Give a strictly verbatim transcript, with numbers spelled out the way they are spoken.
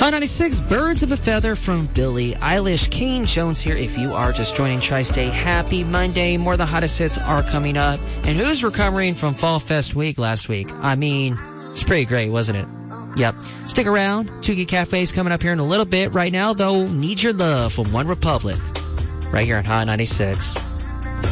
Hot ninety-six, Birds of a Feather from Billie Eilish. Kane Jones here. If you are just joining Tri-State, happy Monday. More of the hottest hits are coming up. And who's recovering from Fall Fest week last week? I mean, it's pretty great, wasn't it? Yep. Stick around. Tookie Cafe's coming up here in a little bit. Right now, though, Need Your Love from One Republic. Right here on Hot ninety-six.